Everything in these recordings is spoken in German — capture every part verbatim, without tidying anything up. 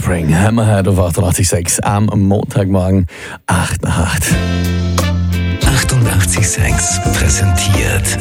Offspring, Hammerhead auf achtundachtzig Komma sechs am Montagmorgen acht nach acht. achtundachtzig Komma sechs präsentiert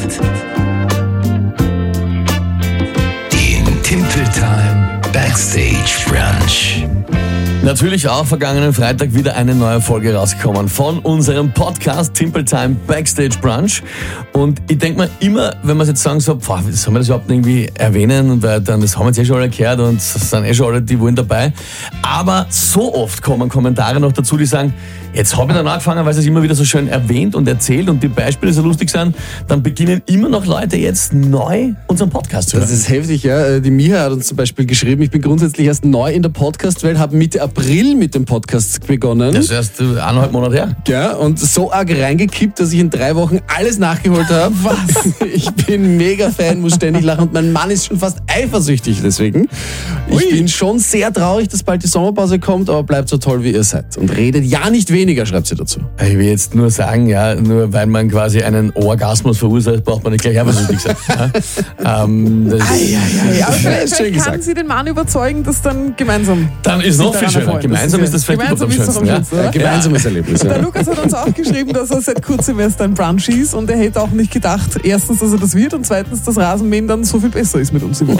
den Timple Time Backstage Brunch. Natürlich auch vergangenen Freitag wieder eine neue Folge rausgekommen von unserem Podcast Timple Time Backstage Brunch. Und ich denke mir immer, wenn wir jetzt sagen, so, boah, soll man das überhaupt irgendwie erwähnen? Weil dann, das haben jetzt eh schon alle gehört und es sind eh schon alle, die wollen dabei. Aber so oft kommen Kommentare noch dazu, die sagen, jetzt habe ich dann angefangen, weil es immer wieder so schön erwähnt und erzählt und die Beispiele so lustig sind, dann beginnen immer noch Leute jetzt neu unseren Podcast zu hören. Das ist heftig, ja. Die Miha hat uns zum Beispiel geschrieben, ich bin grundsätzlich erst neu in der Podcast-Welt, habe Mitte April mit dem Podcast begonnen. Das ist erst eineinhalb Monate her. Ja, und so arg reingekippt, dass ich in drei Wochen alles nachgeholt habe. Was? Ich bin mega Fan, muss ständig lachen und mein Mann ist schon fast eifersüchtig deswegen. Ich Ui. bin schon sehr traurig, dass bald die Sommerpause kommt, aber bleibt so toll, wie ihr seid. Und redet ja nicht weniger, schreibt sie dazu. Ich will jetzt nur sagen, ja, nur weil man quasi einen Orgasmus verursacht, braucht man nicht gleich eifersüchtig sein. Ja? ähm, das ei, ei, ei. Aber vielleicht schön kann gesagt. sie den Mann überzeugen, dass dann gemeinsam... Dann ist noch viel schöner. Gemeinsam ist das vielleicht gemeinsam am ist schönsten. am Ja? schönsten, Ja, oder? gemeinsames Erlebnis. Der Ja. Lukas hat uns auch geschrieben, dass er seit kurzem erst ein Brunch ist und er hätte auch nicht gedacht, erstens, dass er das wird und zweitens, dass Rasenmähen dann so viel besser ist mit uns im Ort.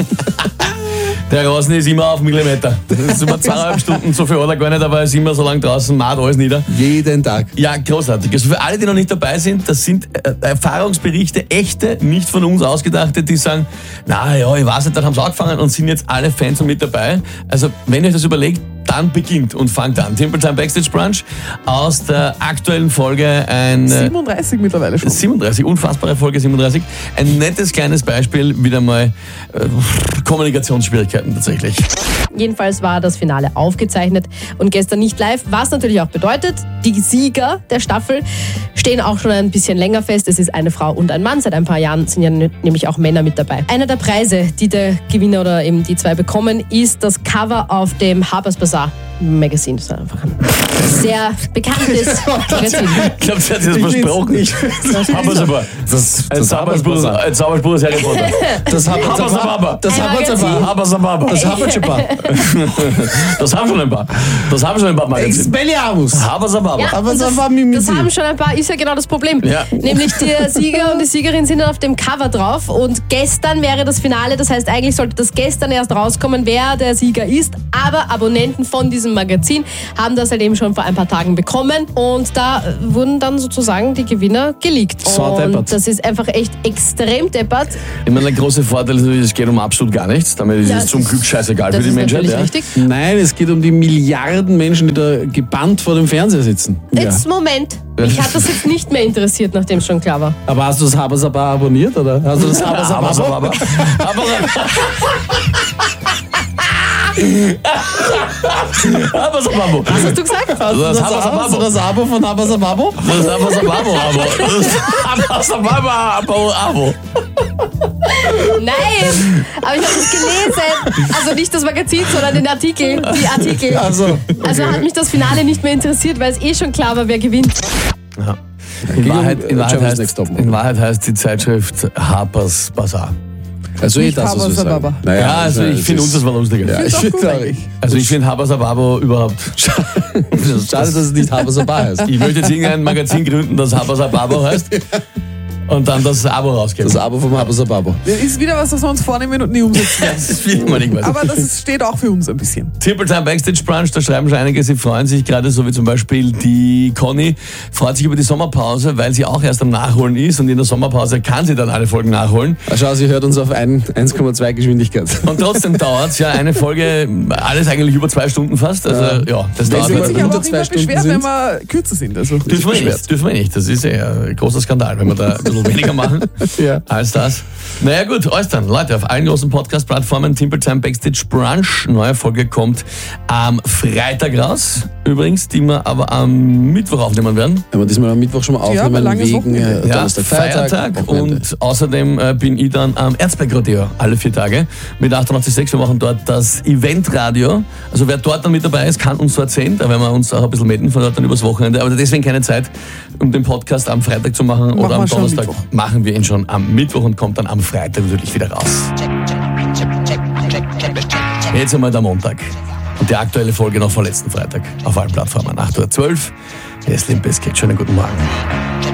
Der Rasen ist immer auf Millimeter. Das ist immer zweieinhalb Stunden, so viel oder gar nicht, aber es ist immer so lang draußen, macht alles nieder. Jeden Tag. Ja, großartig. Also für alle, die noch nicht dabei sind, das sind äh, Erfahrungsberichte, echte, nicht von uns ausgedachte, die sagen, na ja, ich weiß nicht, dann haben sie angefangen und sind jetzt alle Fans und mit dabei. Also wenn ihr euch das überlegt, dann beginnt und fangt an. Timple Time Backstage Brunch aus der aktuellen Folge ein... äh, siebenunddreißig mittlerweile schon. siebenunddreißig, unfassbare Folge siebenunddreißig. Ein nettes kleines Beispiel, wieder mal äh, Kommunikationsschwierigkeiten tatsächlich. Jedenfalls war das Finale aufgezeichnet und gestern nicht live, was natürlich auch bedeutet, die Sieger der Staffel stehen auch schon ein bisschen länger fest. Es ist eine Frau und ein Mann. Seit ein paar Jahren sind ja nämlich auch Männer mit dabei. Einer der Preise, die der Gewinner oder eben die zwei bekommen, ist das Cover auf dem Harper's Bazaar Magazine. Das ist einfach ein sehr bekanntes Magazin. Ich glaube, sie hat sich das versprochen. Das Aber super. Das, Ein das Zaubersprung, ein Zaubersprung ist Harry Potter. Das Habasababa. Das Ein Magazin. Habasababa. Das Habasababa. Das haben schon ein paar. Das haben schon ein paar Magazine. Expelliarmus. Habasababa. Ja, Aber und das das, war Mimimi. das haben schon ein paar, ist ja genau das Problem. Ja. Nämlich der Sieger und die Siegerin sind dann auf dem Cover drauf und gestern wäre das Finale, das heißt eigentlich sollte das gestern erst rauskommen, wer der Sieger ist, aber Abonnenten von diesem Magazin haben das halt eben schon vor ein paar Tagen bekommen und da wurden dann sozusagen die Gewinner geleakt. So und deppert. das ist einfach echt extrem deppert. Ich meine, der große Vorteil ist natürlich, es geht um absolut gar nichts. Damit ist Ja, es zum das Glück ist- scheißegal Das für die ist Menschheit. natürlich Ja. richtig. Nein, es geht um die Milliarden Menschen, die da gebannt vor dem Fernseher sitzen. Ja. Jetzt, Moment, mich hat das jetzt nicht mehr interessiert, nachdem es schon klar war. Aber hast du das Habasaba abonniert, oder? Hast du das Habasaba? Habasababa. Habasababa. Was hast du gesagt? Hast du Das das, Habasababo. hast du das Abo von Habasababo? Das ist Habasababo, Abo. Das ist Habasababa, Abo, Abo. Nein, aber ich habe das gelesen. Also nicht das Magazin, sondern den Artikel, die Artikel. Also, Also hat mich das Finale nicht mehr interessiert, weil es eh schon klar war, wer gewinnt. Ja. In, Ging um, Wahrheit, in, äh, Wahrheit Germany's heißt, Next Topmodel. in Wahrheit heißt die Zeitschrift Harper's Bazaar. also eh Nicht das, was wir Habasababa. sagen. Naja, Ja, also ich es finde ist- uns das war lustiger. Ja, Find's ich auch finde gut auch. eigentlich. Also ich finde Habasababo überhaupt... Schade, dass es nicht Habasaba heißt. Ich möchte jetzt irgendein Magazin gründen, das Habasababo heißt und dann das Abo rausgeben. Das Abo vom Habasababo. Das ist wieder was, was wir uns vornehmen und nie umsetzen werden. Das ist wieder mal irgendwas. Aber das ist, steht auch für uns ein bisschen. Timple Time Backstage Brunch, da schreiben schon einige, sie freuen sich gerade, so wie zum Beispiel die Conny, freut sich über die Sommerpause, weil sie auch erst am Nachholen ist und in der Sommerpause kann sie dann alle Folgen nachholen. Ah, schau, sie hört uns auf ein- eins Komma zwei Geschwindigkeit. Und trotzdem dauert es ja eine Folge, alles eigentlich über zwei Stunden fast. Also ja, das Wenn dauert sie Wird halt. sich aber unter auch zwei immer Stunden beschweren, wenn sind. wir kürzer sind. Also. Dürfen wir nicht, dürfen wir nicht. Das ist ja ein großer Skandal, wenn wir da ein bisschen weniger machen Ja. als das. Naja gut, alles dann. Leute, auf allen großen Podcast-Plattformen Timple Time Backstage Brunch. Neue Folge kommt am Freitag raus. Übrigens, die wir aber am Mittwoch aufnehmen werden. Wenn wir diesmal am Mittwoch schon mal Ja, aber aufnehmen, langes wegen Wochenende. äh, Ja, Donnerstag, Feiertag, Feiertag, Wochenende. und außerdem äh, bin ich dann am Erzberg-Rodeo alle vier Tage mit achtundachtzig Komma sechs. Wir machen dort das Eventradio. Also wer dort dann mit dabei ist, kann uns so erzählen. Da werden wir uns auch ein bisschen melden von dort dann übers Wochenende. Aber deswegen keine Zeit, um den Podcast am Freitag zu machen Machen oder am wir schon am Donnerstag. Mittwoch. Machen wir ihn schon am Mittwoch und kommt dann am Freitag natürlich wieder raus. Jetzt einmal der Montag. Und die aktuelle Folge noch vor letzten Freitag auf allen Plattformen. acht Uhr zwölf. Hier ist Limp Bizkit. Schönen guten Morgen.